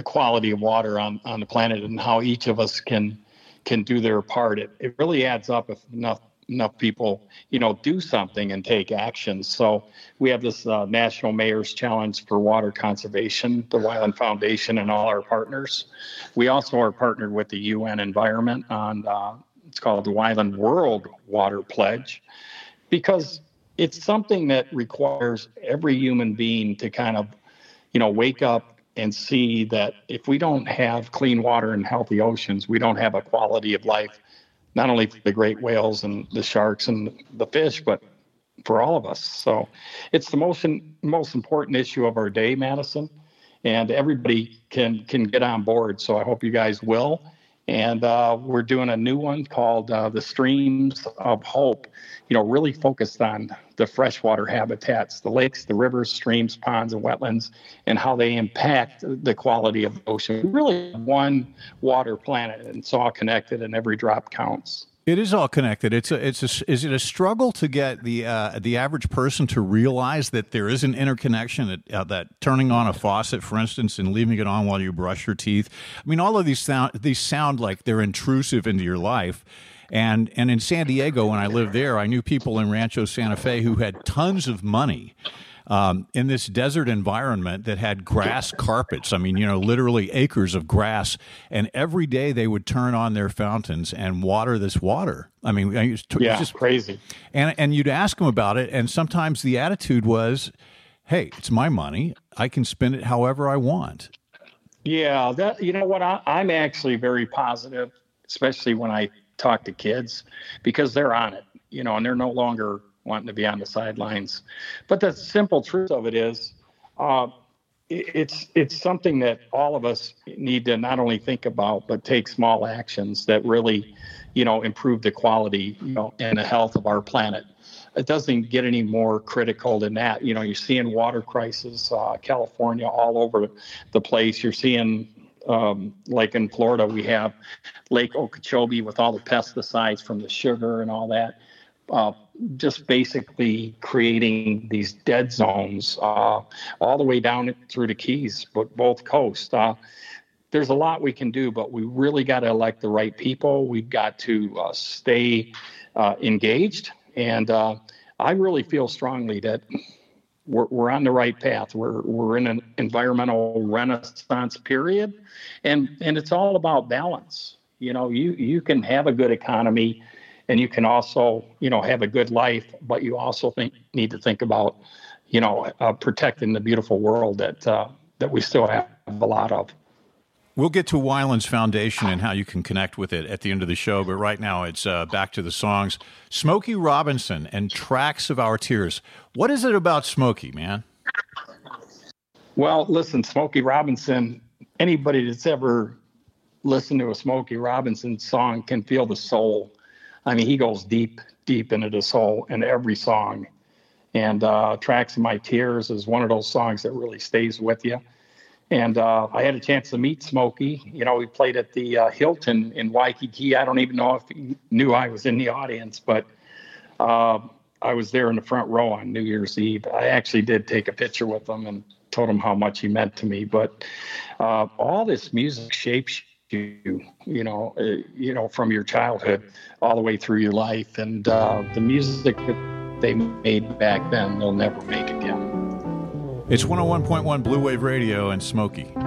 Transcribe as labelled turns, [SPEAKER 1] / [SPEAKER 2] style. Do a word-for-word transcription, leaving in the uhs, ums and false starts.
[SPEAKER 1] quality of water on, on the planet and how each of us can can do their part. It, it really adds up if enough enough people, you know, do something and take action. So we have this uh, National Mayor's Challenge for Water Conservation, the Wyland Foundation, and all our partners. We also are partnered with the U N Environment on, uh, it's called the Wyland World Water Pledge, because it's something that requires every human being to kind of, you know, wake up and see that if we don't have clean water and healthy oceans, we don't have a quality of life, not only for the great whales and the sharks and the fish, but for all of us. So it's the most most important issue of our day, Madison, and everybody can can get on board. So I hope you guys will. And uh, we're doing a new one called uh, the Streams of Hope, you know, really focused on the freshwater habitats, the lakes, the rivers, streams, ponds, and wetlands, and how they impact the quality of the ocean. Really one water planet, and it's all connected and every drop counts.
[SPEAKER 2] It is all connected. It's a, it's a, is it a struggle to get the uh, the average person to realize that there is an interconnection, that, uh, that turning on a faucet, for instance, and leaving it on while you brush your teeth? I mean, all of these sound these sound like they're intrusive into your life. And and in San Diego, when I lived there, I knew people in Rancho Santa Fe who had tons of money um, in this desert environment that had grass carpets. I mean, you know, literally acres of grass. And every day they would turn on their fountains and water this water. I mean, it's
[SPEAKER 1] yeah,
[SPEAKER 2] just
[SPEAKER 1] crazy.
[SPEAKER 2] And and you'd ask them about it, and sometimes the attitude was, "Hey, it's my money. I can spend it however I want."
[SPEAKER 1] Yeah, that you know what? I, I'm actually very positive, especially when I talk to kids, because they're on it, you know, and they're no longer wanting to be on the sidelines. But the simple truth of it is, uh, it, it's it's something that all of us need to not only think about, but take small actions that really, you know, improve the quality, you know, and the health of our planet. It doesn't get any more critical than that. You know, you're seeing water crisis, uh, California, all over the place. You're seeing, um, like in Florida, we have Lake Okeechobee with all the pesticides from the sugar and all that, uh, just basically creating these dead zones uh, all the way down through the Keys, but both coasts. Uh, there's a lot we can do, but we really got to elect the right people. We've got to uh, stay uh, engaged. And uh, I really feel strongly that we're, we're on the right path. We're we're in an environmental renaissance period, and and it's all about balance. You know, you you can have a good economy, and you can also, you know, have a good life, but you also think need to think about, you know, uh, protecting the beautiful world that uh, that we still have a lot of.
[SPEAKER 2] We'll get to Wyland's Foundation and how you can connect with it at the end of the show, but right now it's uh, back to the songs. Smokey Robinson and Tracks of Our Tears. What is it about Smokey, man?
[SPEAKER 1] Well, listen, Smokey Robinson, anybody that's ever listened to a Smokey Robinson song can feel the soul. I mean, he goes deep, deep into the soul in every song. And uh, Tracks of My Tears is one of those songs that really stays with you. And uh, I had a chance to meet Smokey. You know, we played at the uh, Hilton in Waikiki. I don't even know if he knew I was in the audience, but uh, I was there in the front row on New Year's Eve. I actually did take a picture with him and told him how much he meant to me. But uh, all this music shapes you, you know, uh, you know, from your childhood all the way through your life. And uh, the music that they made back then, they'll never make again.
[SPEAKER 2] It's one oh one point one Blue Wave Radio and Smokey.